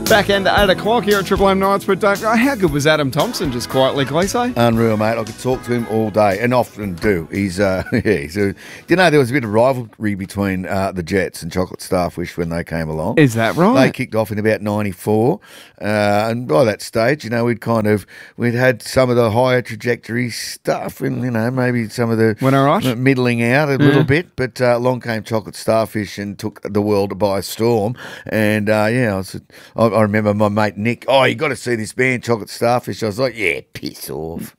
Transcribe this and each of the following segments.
Back end at 8 o'clock here at Triple M Nights. But how good was Adam Thompson just quietly, Gleeso? Unreal, mate. I could talk to him all day, and often do. He's there was a bit of rivalry between the Jets and Chocolate Starfish when they came along. Is that right? They kicked off in about 94, and by that stage, we'd had some of the higher trajectory stuff, and maybe some of the went all right, middling out a little bit. But along came Chocolate Starfish and took the world by storm. And I remember my mate Nick, you got to see this band, Chocolate Starfish. I was like, yeah, piss off.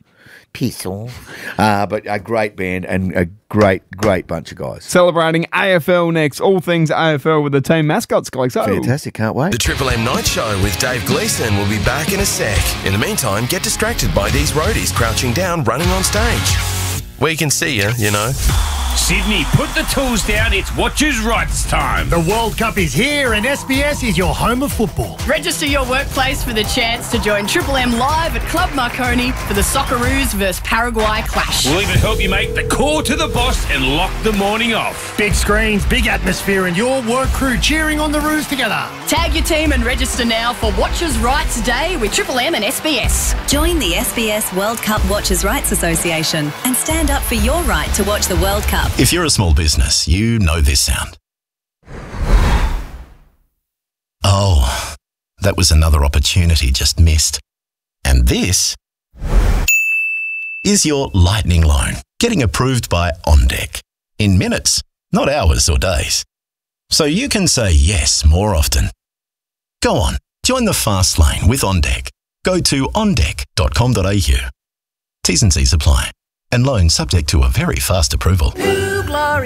But a great band and a great bunch of guys. Celebrating AFL next. All things AFL with the team mascots, Gleeso. Fantastic, can't wait. The Triple M Night Show with Dave Gleeson will be back in a sec. In the meantime, get distracted by these roadies crouching down, running on stage. We can see you know. Sydney, put the tools down. It's Watchers' Rights time. The World Cup is here and SBS is your home of football. Register your workplace for the chance to join Triple M live at Club Marconi for the Socceroos vs Paraguay clash. We'll even help you make the call to the boss and lock the morning off. Big screens, big atmosphere and your work crew cheering on the Roos together. Tag your team and register now for Watchers' Rights Day with Triple M and SBS. Join the SBS World Cup Watchers' Rights Association and stand up for your right to watch the World Cup. If you're a small business, you know this sound. Oh, that was another opportunity just missed. And this is your lightning loan, getting approved by OnDeck. In minutes, not hours or days. So you can say yes more often. Go on, join the fast lane with OnDeck. Go to ondeck.com.au. T's and C's apply. And loan subject to a very fast approval. Ooh, glory.